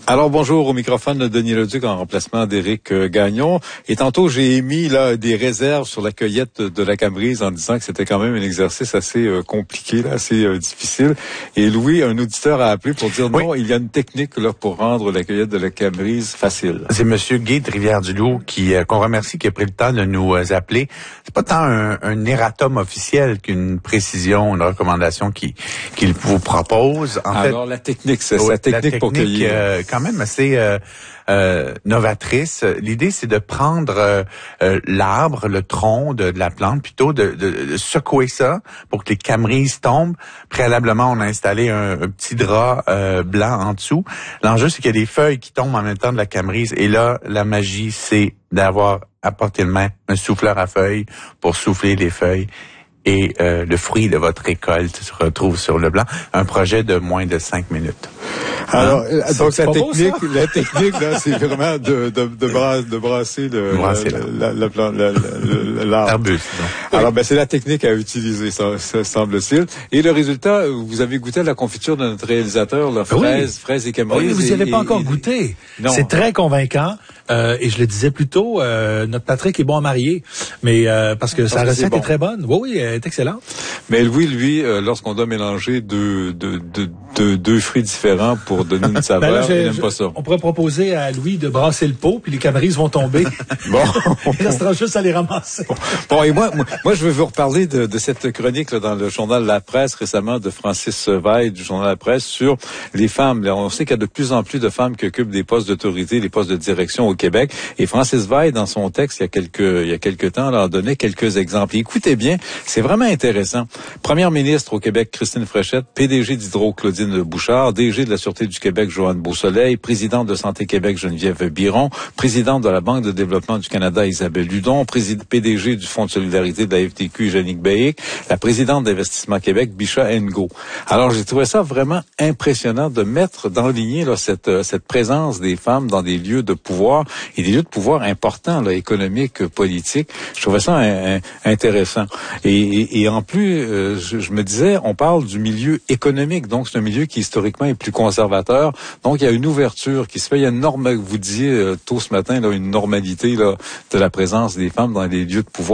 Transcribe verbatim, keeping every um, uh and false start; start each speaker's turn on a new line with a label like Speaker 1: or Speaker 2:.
Speaker 1: Alors bonjour, au microphone de Denis Leduc en remplacement d'Éric Gagnon. Et tantôt j'ai émis là des réserves sur la cueillette de la Camerise en disant que c'était quand même un exercice assez euh, compliqué, là, assez euh, difficile. Et Louis, un auditeur, a appelé pour dire oui. non, il y a une technique là pour rendre la cueillette de la Camerise facile.
Speaker 2: C'est Monsieur Guy de Rivière-du-Loup qui euh, qu'on remercie qui a pris le temps de nous euh, appeler. C'est pas tant un, un erratum officiel qu'une précision, une recommandation qui qu'il vous propose. En
Speaker 1: Alors fait, la technique, c'est sa technique, technique pour cueillir.
Speaker 2: Euh, quand même assez euh, euh, novatrice. L'idée, c'est de prendre euh, euh, l'arbre, le tronc de, de la plante, plutôt de, de, de secouer ça pour que les camerises tombent. Préalablement, on a installé un, un petit drap euh, blanc en dessous. L'enjeu, c'est qu'il y a des feuilles qui tombent en même temps de la camerise. Et là, la magie, c'est d'avoir à portée de main un souffleur à feuilles pour souffler les feuilles. Et euh, le fruit de votre récolte se retrouve sur le blanc. Un projet de moins de cinq minutes.
Speaker 1: Alors, hein? donc la technique, beau, la technique, là, c'est vraiment de, de, de, brasser, de brasser le,
Speaker 2: brasser
Speaker 1: la, la, la, la, la, l'arbre. Alors, ben, c'est la technique à utiliser, ça, ça semble-t-il. Et le résultat, vous avez goûté à la confiture de notre réalisateur, là, fraises, oui. fraises et camerise.
Speaker 3: Oui, vous n'y avez pas encore et, goûté. Non. C'est très convaincant. Euh, et je le disais plus tôt, euh, notre Patrick est bon à marier, mais euh, parce que parce sa que recette est, bon. est très bonne. Oui, oui, elle est excellente.
Speaker 1: Mais Louis, lui, euh, lorsqu'on doit mélanger deux, deux, deux, deux, deux fruits différents pour donner une saveur, ben là, il n'aime pas ça.
Speaker 3: On pourrait proposer à Louis de brasser le pot, puis les camerises vont tomber. Bon, il restera juste à les ramasser.
Speaker 1: Bon, bon et moi, moi, moi, je veux vous reparler de, de cette chronique là, dans le journal La Presse récemment de Francis Veil du journal La Presse sur les femmes. Là, on sait qu'il y a de plus en plus de femmes qui occupent des postes d'autorité, des postes de direction au Québec. Et Francis Veil, dans son texte, il y a quelques, il y a quelques temps, leur donnait quelques exemples. Et écoutez bien, c'est vraiment intéressant. Première ministre au Québec, Christine Fréchette, P D G d'Hydro, Claudine Bouchard, D G de la Sûreté du Québec, Joanne Beausoleil, présidente de Santé Québec, Geneviève Biron, présidente de la Banque de développement du Canada, Isabelle Ludon, P D G du Fonds de solidarité de la F T Q, Yannick Baillic, la présidente d'Investissement Québec, Bisha Ngo. Alors, j'ai trouvé ça vraiment impressionnant de mettre, d'enligner là, cette, cette présence des femmes dans des lieux de pouvoir et des lieux de pouvoir importants, là, économiques, politiques. Je trouvais ça un, un, intéressant. Et, et, et en plus, euh, je, je me disais, on parle du milieu économique, donc c'est un milieu qui historiquement est plus conservateur. Donc il y a une ouverture qui se fait. Il y a une norme, vous disiez euh, tôt ce matin, là, une normalité là, de la présence des femmes dans les lieux de pouvoir.